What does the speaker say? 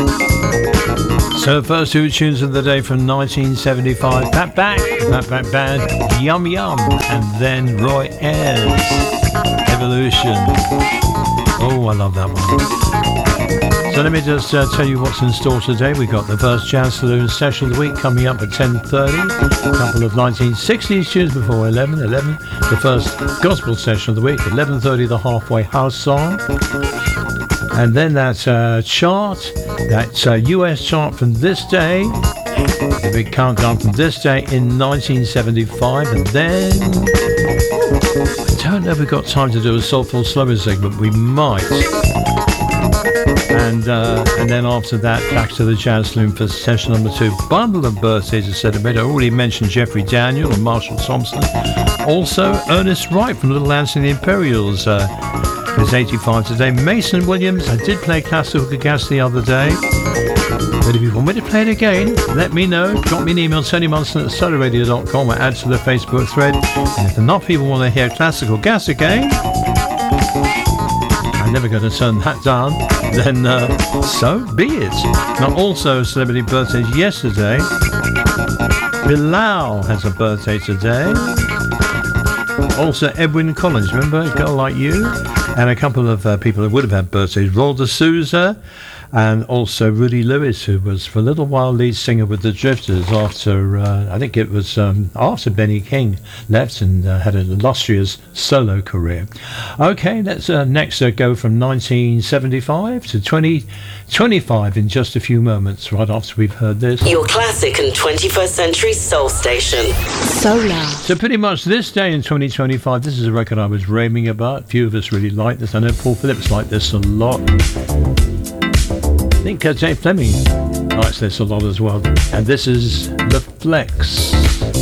So first two tunes of the day from 1975, Pat Back Band, Yum Yum, and then Roy Ayers, Evolution. Oh, I love that one. So let me just tell you what's in store today. We've got the first Jazz Saloon session of the week coming up at 10:30. A couple of 1960s tunes before 11. The first gospel session of the week, 11:30, the Halfway House song. And then that chart, that US chart from this day, the big countdown from this day in 1975. And then, I don't know if we've got time to do a Soulful Slower segment. We might. And then after that, back to the Jazz Saloon for session number 2. Bundle of birthdays to celebrate. I already mentioned Jeffrey Daniel and Marshall Thompson. Also, Ernest Wright from Little Ants and the Imperials. Is 85 today. Mason Williams, I did play Classical Gas the other day. But if you want me to play it again, let me know. Drop me an email, TonyMunson@solarradio.com, or add to the Facebook thread. And if enough people want to hear Classical Gas again, I'm never going to turn that down, then so be it. Now also celebrity birthdays yesterday. Bilal has a birthday today. Also Edwin Collins, remember A Girl Like You? And a couple of people who would have had birthdays, Roll D'Souza, and also Rudy Lewis, who was for a little while lead singer with the Drifters after, I think it was after Benny King left and had an illustrious solo career. Okay, let's next go from 1975 to 2025 in just a few moments, right after we've heard this. Your classic and 21st century soul station. Solar. So pretty much this day in 2025, this is a record I was raving about. A few of us really like this. I know Paul Phillips liked this a lot. I think Jay Fleming likes this a lot as well. And this is The Flex.